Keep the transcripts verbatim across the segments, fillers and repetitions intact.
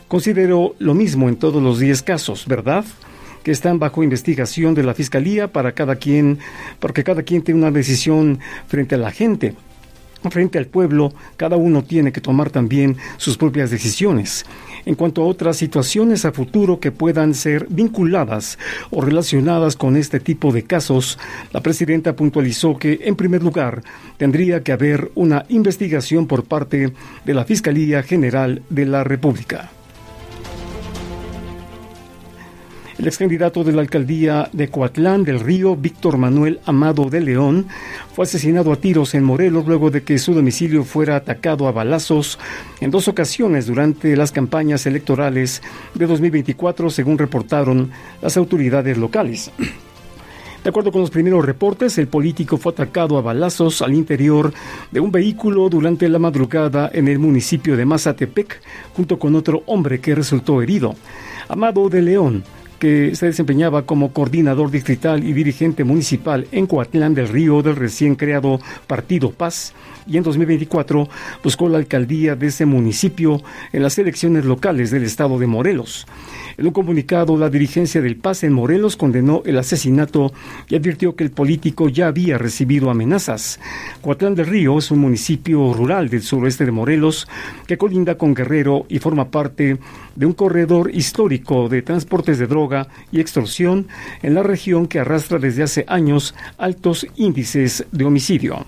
Considero lo mismo en todos los diez casos, ¿verdad?, que están bajo investigación de la Fiscalía para cada quien, porque cada quien tiene una decisión frente a la gente. Frente al pueblo, cada uno tiene que tomar también sus propias decisiones. En cuanto a otras situaciones a futuro que puedan ser vinculadas o relacionadas con este tipo de casos, la presidenta puntualizó que, en primer lugar, tendría que haber una investigación por parte de la Fiscalía General de la República. El ex candidato de la alcaldía de Coatlán del Río, Víctor Manuel Amado de León, fue asesinado a tiros en Morelos luego de que su domicilio fuera atacado a balazos en dos ocasiones durante las campañas electorales de dos mil veinticuatro, según reportaron las autoridades locales. De acuerdo con los primeros reportes, el político fue atacado a balazos al interior de un vehículo durante la madrugada en el municipio de Mazatepec, junto con otro hombre que resultó herido. Amado de León, que se desempeñaba como coordinador distrital y dirigente municipal en Coatlán del Río del recién creado Partido Paz, y en dos mil veinticuatro buscó la alcaldía de ese municipio en las elecciones locales del estado de Morelos. En un comunicado, la dirigencia del Paz en Morelos condenó el asesinato y advirtió que el político ya había recibido amenazas. Coatlán del Río es un municipio rural del suroeste de Morelos que colinda con Guerrero y forma parte de un corredor histórico de transportes de droga y extorsión en la región que arrastra desde hace años altos índices de homicidio.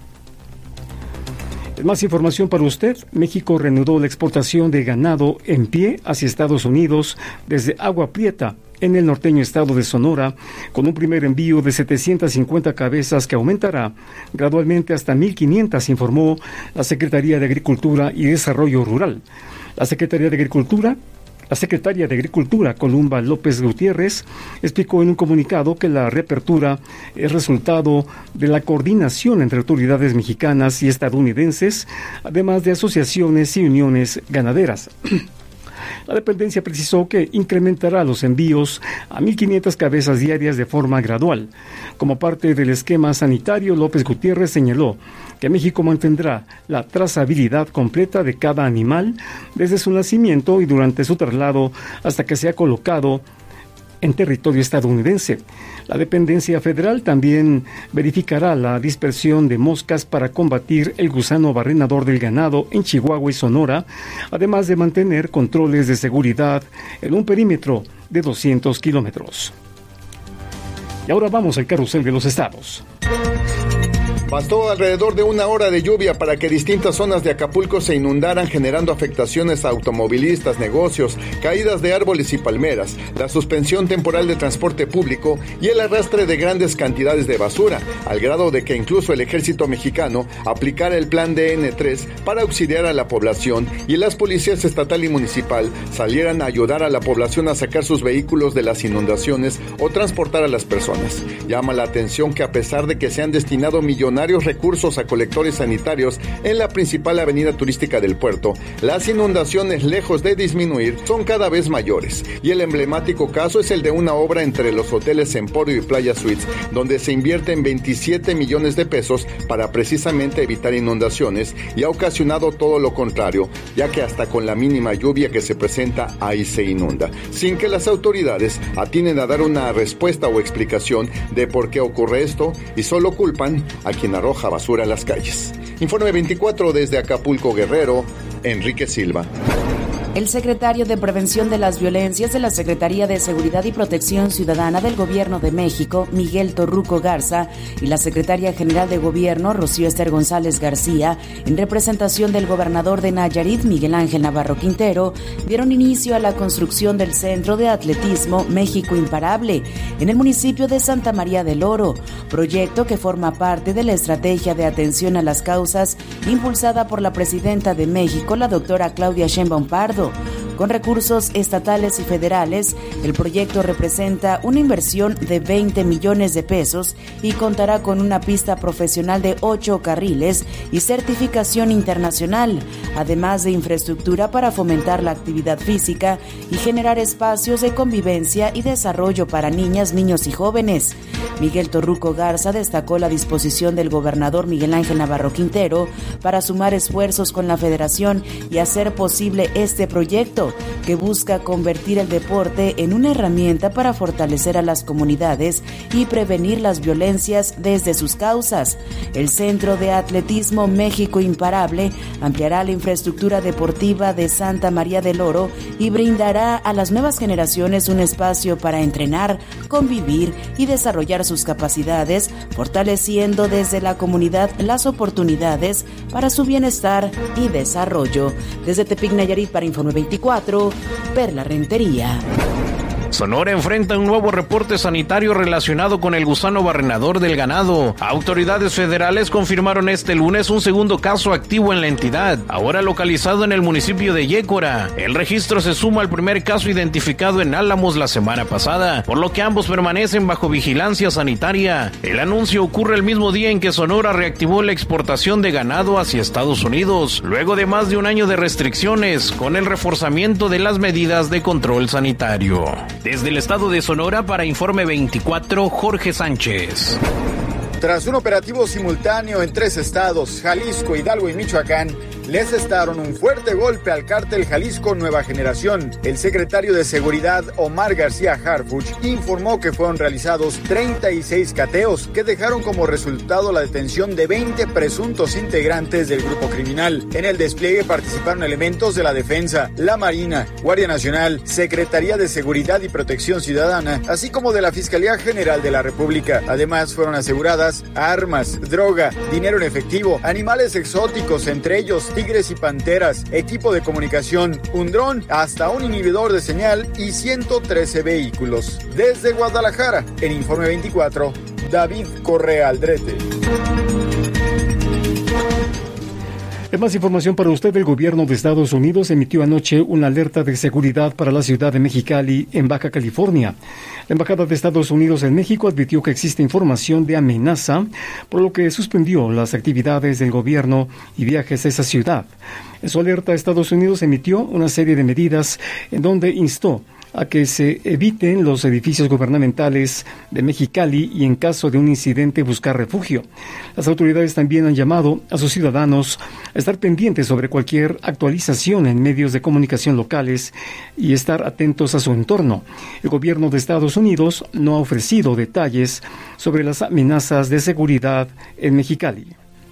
Más información para usted. México reanudó la exportación de ganado en pie hacia Estados Unidos desde Agua Prieta, en el norteño estado de Sonora, con un primer envío de setecientas cincuenta cabezas que aumentará gradualmente hasta mil quinientas, informó la Secretaría de Agricultura y Desarrollo Rural. La Secretaría de Agricultura La secretaria de Agricultura, Columba López Gutiérrez, explicó en un comunicado que la reapertura es resultado de la coordinación entre autoridades mexicanas y estadounidenses, además de asociaciones y uniones ganaderas. La dependencia precisó que incrementará los envíos a mil quinientas cabezas diarias de forma gradual. Como parte del esquema sanitario, López Gutiérrez señaló que México mantendrá la trazabilidad completa de cada animal desde su nacimiento y durante su traslado hasta que sea colocado en territorio estadounidense. La dependencia federal también verificará la dispersión de moscas para combatir el gusano barrenador del ganado en Chihuahua y Sonora, además de mantener controles de seguridad en un perímetro de doscientos kilómetros. Y ahora vamos al carrusel de los estados. Bastó alrededor de una hora de lluvia para que distintas zonas de Acapulco se inundaran, generando afectaciones a automovilistas, negocios, caídas de árboles y palmeras, la suspensión temporal de transporte público y el arrastre de grandes cantidades de basura, al grado de que incluso el ejército mexicano aplicara el plan D N tres para auxiliar a la población y las policías estatal y municipal salieran a ayudar a la población a sacar sus vehículos de las inundaciones o transportar a las personas. Llama la atención que a pesar de que se han destinado millonarios recursos a colectores sanitarios en la principal avenida turística del puerto, las inundaciones, lejos de disminuir, son cada vez mayores, y el emblemático caso es el de una obra entre los hoteles Emporio y Playa Suites, donde se invierten veintisiete millones de pesos para precisamente evitar inundaciones, y ha ocasionado todo lo contrario, ya que hasta con la mínima lluvia que se presenta, ahí se inunda, sin que las autoridades atinen a dar una respuesta o explicación de por qué ocurre esto, y solo culpan a quien arroja basura a las calles. Informe veinticuatro desde Acapulco, Guerrero, Enrique Silva. El secretario de Prevención de las Violencias de la Secretaría de Seguridad y Protección Ciudadana del Gobierno de México, Miguel Torruco Garza, y la secretaria general de Gobierno, Rocío Ester González García, en representación del gobernador de Nayarit, Miguel Ángel Navarro Quintero, dieron inicio a la construcción del Centro de Atletismo México Imparable en el municipio de Santa María del Oro, proyecto que forma parte de la estrategia de atención a las causas impulsada por la presidenta de México, la doctora Claudia Sheinbaum Pardo. Con recursos estatales y federales, el proyecto representa una inversión de veinte millones de pesos y contará con una pista profesional de ocho carriles y certificación internacional, además de infraestructura para fomentar la actividad física y generar espacios de convivencia y desarrollo para niñas, niños y jóvenes. Miguel Torruco Garza destacó la disposición del gobernador Miguel Ángel Navarro Quintero para sumar esfuerzos con la Federación y hacer posible este proyecto, proyecto que busca convertir el deporte en una herramienta para fortalecer a las comunidades y prevenir las violencias desde sus causas. El Centro de Atletismo México Imparable ampliará la infraestructura deportiva de Santa María del Oro y brindará a las nuevas generaciones un espacio para entrenar, convivir y desarrollar sus capacidades, fortaleciendo desde la comunidad las oportunidades para su bienestar y desarrollo. Desde Tepic, Nayarit, para Informe veinticuatro, Perla Rentería. Sonora enfrenta un nuevo reporte sanitario relacionado con el gusano barrenador del ganado. Autoridades federales confirmaron este lunes un segundo caso activo en la entidad, ahora localizado en el municipio de Yécora. El registro se suma al primer caso identificado en Álamos la semana pasada, por lo que ambos permanecen bajo vigilancia sanitaria. El anuncio ocurre el mismo día en que Sonora reactivó la exportación de ganado hacia Estados Unidos, luego de más de un año de restricciones, con el reforzamiento de las medidas de control sanitario. Desde el estado de Sonora, para Informe veinticuatro, Jorge Sánchez. Tras un operativo simultáneo en tres estados, Jalisco, Hidalgo y Michoacán, le asestaron un fuerte golpe al cártel Jalisco Nueva Generación. El secretario de Seguridad, Omar García Harfuch, informó que fueron realizados treinta y seis cateos que dejaron como resultado la detención de veinte presuntos integrantes del grupo criminal. En el despliegue participaron elementos de la Defensa, la Marina, Guardia Nacional, Secretaría de Seguridad y Protección Ciudadana, así como de la Fiscalía General de la República. Además, fueron aseguradas armas, droga, dinero en efectivo, animales exóticos, entre ellos tigres y panteras, equipo de comunicación, un dron, hasta un inhibidor de señal y ciento trece vehículos. Desde Guadalajara, en Informe veinticuatro, David Correa Aldrete. En más información para usted, el gobierno de Estados Unidos emitió anoche una alerta de seguridad para la ciudad de Mexicali, en Baja California. La Embajada de Estados Unidos en México advirtió que existe información de amenaza, por lo que suspendió las actividades del gobierno y viajes a esa ciudad. En su alerta, Estados Unidos emitió una serie de medidas en donde instó a que se eviten los edificios gubernamentales de Mexicali y, en caso de un incidente, buscar refugio. Las autoridades también han llamado a sus ciudadanos a estar pendientes sobre cualquier actualización en medios de comunicación locales y estar atentos a su entorno. El gobierno de Estados Unidos no ha ofrecido detalles sobre las amenazas de seguridad en Mexicali.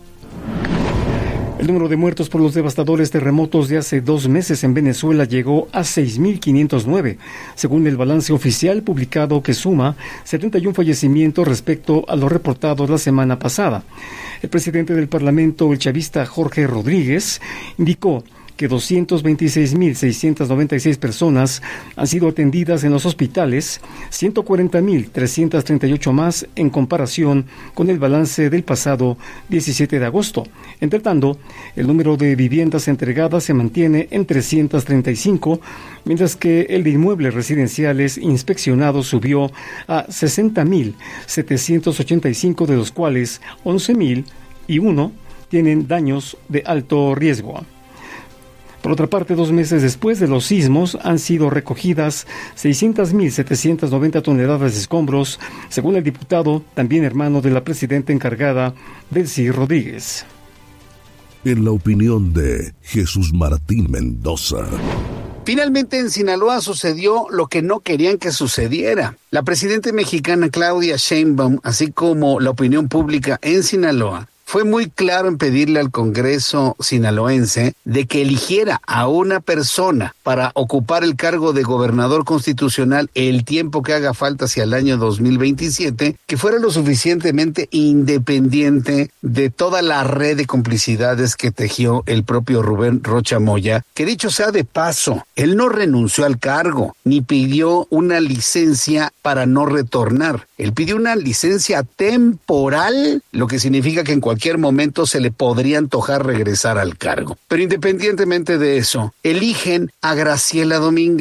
El número de muertos por los devastadores terremotos de hace dos meses en Venezuela llegó a seis mil quinientos nueve, según el balance oficial publicado, que suma setenta y uno fallecimientos respecto a los reportados la semana pasada. El presidente del Parlamento, el chavista Jorge Rodríguez, indicó que doscientas veintiséis mil seiscientas noventa y seis personas han sido atendidas en los hospitales, ciento cuarenta mil trescientas treinta y ocho más en comparación con el balance del pasado diecisiete de agosto. Entre tanto, el número de viviendas entregadas se mantiene en trescientas treinta y cinco, mientras que el de inmuebles residenciales inspeccionados subió a sesenta mil setecientos ochenta y cinco, de los cuales once mil uno tienen daños de alto riesgo. Por otra parte, dos meses después de los sismos, han sido recogidas seiscientas mil setecientas noventa toneladas de escombros, según el diputado, también hermano de la presidenta encargada, Delcy Rodríguez. En la opinión de Jesús Martín Mendoza. Finalmente en Sinaloa sucedió lo que no querían que sucediera. La presidenta mexicana Claudia Sheinbaum, así como la opinión pública en Sinaloa, fue muy claro en pedirle al Congreso sinaloense de que eligiera a una persona para ocupar el cargo de gobernador constitucional el tiempo que haga falta hacia el año dos mil veintisiete, que fuera lo suficientemente independiente de toda la red de complicidades que tejió el propio Rubén Rocha Moya, que dicho sea de paso, él no renunció al cargo, ni pidió una licencia para no retornar. Él pidió una licencia temporal, lo que significa que en cualquier momento se le podría antojar regresar al cargo. Pero independientemente de eso, eligen a Graciela Domínguez.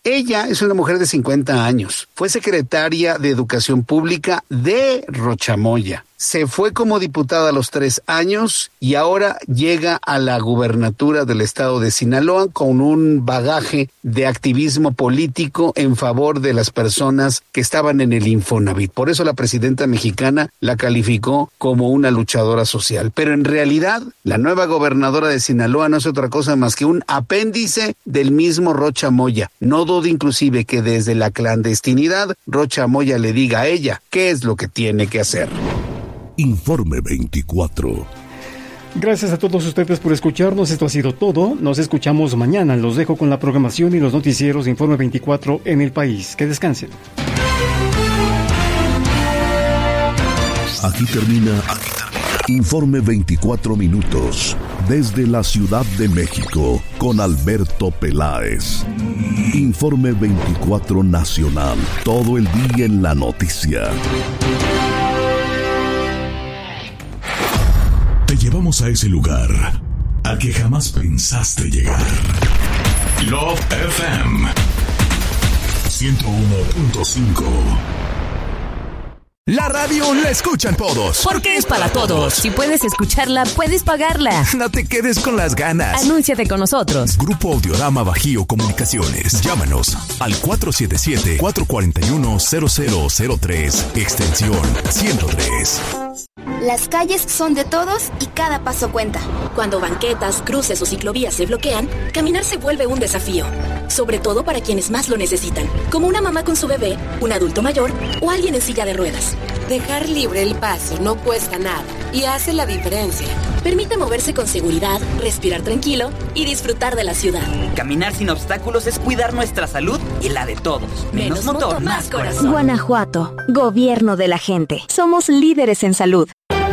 Ella es una mujer de cincuenta años. Fue secretaria de Educación Pública de Rochamoya. Se fue como diputada a los tres años y ahora llega a la gubernatura del estado de Sinaloa con un bagaje de activismo político en favor de las personas que estaban en el Infonavit. Por eso la presidenta mexicana la calificó como una luchadora social. Pero en realidad, la nueva gobernadora de Sinaloa no es otra cosa más que un apéndice del mismo Rocha Moya. No dude inclusive que desde la clandestinidad, Rocha Moya le diga a ella qué es lo que tiene que hacer. Informe veinticuatro. Gracias a todos ustedes por escucharnos. Esto ha sido todo. Nos escuchamos mañana. Los dejo con la programación y los noticieros de Informe veinticuatro en el país. Que descansen. Aquí termina, aquí termina Informe veinticuatro minutos. Desde la Ciudad de México, con Alberto Peláez. Informe veinticuatro Nacional. Todo el día en la noticia. Te llevamos a ese lugar al que jamás pensaste llegar. Love F M ciento uno punto cinco. La radio la escuchan todos. Porque es para todos. Si puedes escucharla, puedes pagarla. No te quedes con las ganas. Anúnciate con nosotros. Grupo Audiorama Bajío Comunicaciones. Llámanos al cuatro siete siete, cuatro cuatro uno, cero cero cero tres, extensión ciento tres. Las calles son de todos y cada paso cuenta. Cuando banquetas, cruces o ciclovías se bloquean, caminar se vuelve un desafío. Sobre todo para quienes más lo necesitan, como una mamá con su bebé, un adulto mayor o alguien en silla de ruedas. Dejar libre el paso no cuesta nada y hace la diferencia. Permite moverse con seguridad, respirar tranquilo y disfrutar de la ciudad. Caminar sin obstáculos es cuidar nuestra salud y la de todos. Menos, Menos motor, motor, más corazón. Guanajuato, gobierno de la gente. Somos líderes en salud.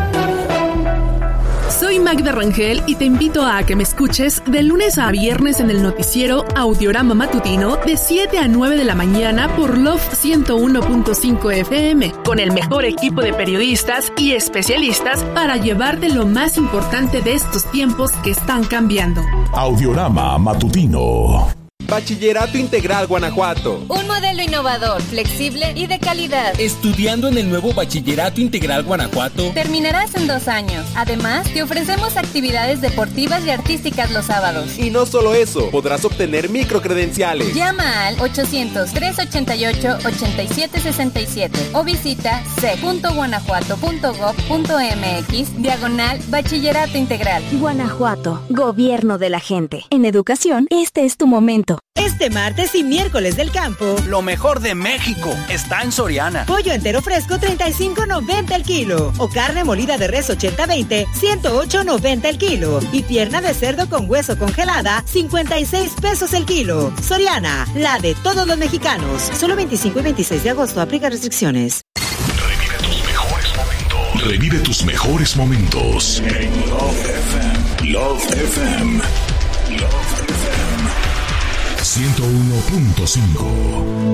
Soy Magda Rangel y te invito a que me escuches de lunes a viernes en el noticiero Audiorama Matutino de siete a nueve de la mañana por Love ciento uno punto cinco F M, con el mejor equipo de periodistas y especialistas para llevarte lo más importante de estos tiempos que están cambiando. Audiorama Matutino. Bachillerato Integral Guanajuato. Un modelo innovador, flexible y de calidad. Estudiando en el nuevo Bachillerato Integral Guanajuato, terminarás en dos años. Además, te ofrecemos actividades deportivas y artísticas los sábados. Y no solo eso, podrás obtener microcredenciales. Llama al ochocientos, trescientos ochenta y ocho, ochenta y siete sesenta y siete o visita c punto guanajuato punto gob punto m x diagonal Bachillerato Integral. Guanajuato, gobierno de la gente. En educación, este es tu momento. Este martes y miércoles del campo, lo mejor de México está en Soriana. Pollo entero fresco treinta y cinco noventa el kilo. O carne molida de res ochenta veinte, ciento ocho noventa el kilo. Y pierna de cerdo con hueso congelada, cincuenta y seis pesos el kilo. Soriana, la de todos los mexicanos. Solo veinticinco y veintiséis de agosto, aplica restricciones. Revive tus mejores momentos. Revive tus mejores momentos. En Love F M. Love F M. Love F M. ciento uno punto cinco.